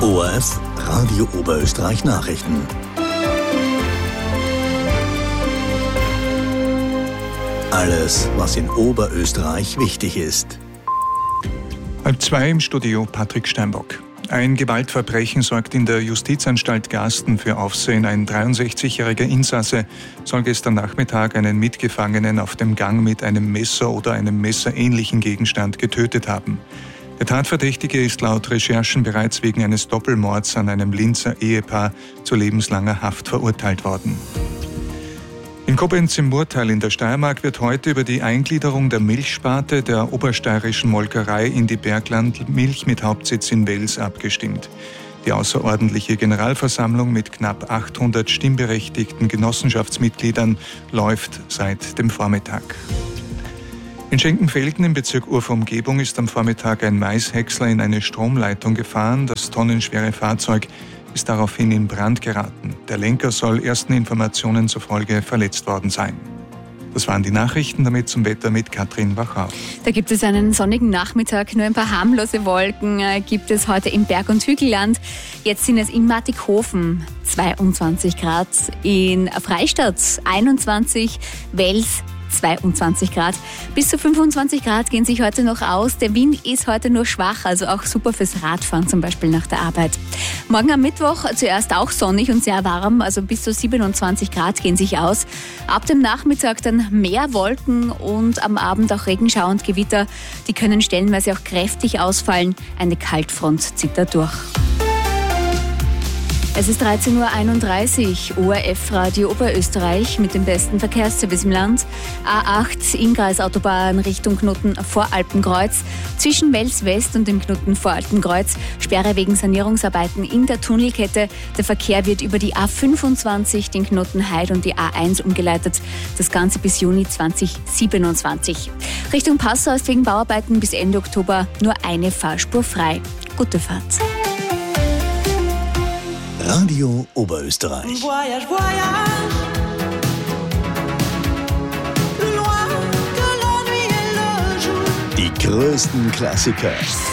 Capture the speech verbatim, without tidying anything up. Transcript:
O R F Radio Oberösterreich Nachrichten. Alles, was in Oberösterreich wichtig ist. Halb zwei im Studio Patrick Steinbock. Ein Gewaltverbrechen sorgt in der Justizanstalt Gasten für Aufsehen. Ein dreiundsechzigjähriger Insasse soll gestern Nachmittag einen Mitgefangenen auf dem Gang mit einem Messer oder einem messerähnlichen Gegenstand getötet haben. Der Tatverdächtige ist laut Recherchen bereits wegen eines Doppelmords an einem Linzer Ehepaar zu lebenslanger Haft verurteilt worden. In Koblenz im Murtal in der Steiermark wird heute über die Eingliederung der Milchsparte der obersteirischen Molkerei in die Berglandmilch mit Hauptsitz in Wels abgestimmt. Die außerordentliche Generalversammlung mit knapp achthundert stimmberechtigten Genossenschaftsmitgliedern läuft seit dem Vormittag. In Schenkenfelden im Bezirk Urfa-Umgebung ist am Vormittag ein Maishäcksler in eine Stromleitung gefahren. Das tonnenschwere Fahrzeug ist daraufhin in Brand geraten. Der Lenker soll ersten Informationen zufolge verletzt worden sein. Das waren die Nachrichten, damit zum Wetter mit Katrin Wachau. Da gibt es einen sonnigen Nachmittag, nur ein paar harmlose Wolken äh, gibt es heute im Berg- und Hügelland. Jetzt sind es in Mattighofen zweiundzwanzig Grad, in Freistadt einundzwanzig, Wels zweiundzwanzig Grad. Bis zu fünfundzwanzig Grad gehen sich heute noch aus. Der Wind ist heute nur schwach, also auch super fürs Radfahren, zum Beispiel nach der Arbeit. Morgen am Mittwoch zuerst auch sonnig und sehr warm, also bis zu siebenundzwanzig Grad gehen sich aus. Ab dem Nachmittag dann mehr Wolken und am Abend auch Regenschauer und Gewitter. Die können stellenweise auch kräftig ausfallen. Eine Kaltfront zieht da durch. Es ist dreizehn Uhr einunddreißig, O R F Radio Oberösterreich mit dem besten Verkehrsservice im Land. A acht Inngreisautobahn Richtung Knoten vor Alpenkreuz. Zwischen Wels West und dem Knoten vor Alpenkreuz Sperre wegen Sanierungsarbeiten in der Tunnelkette. Der Verkehr wird über die A fünfundzwanzig, den Knoten Heid und die A eins umgeleitet. Das Ganze bis Juni zweitausendsiebenundzwanzig. Richtung Passau ist wegen Bauarbeiten bis Ende Oktober nur eine Fahrspur frei. Gute Fahrt. Radio Oberösterreich. Voyage, voyage. Loin que la nuit et le jour. Die größten Klassiker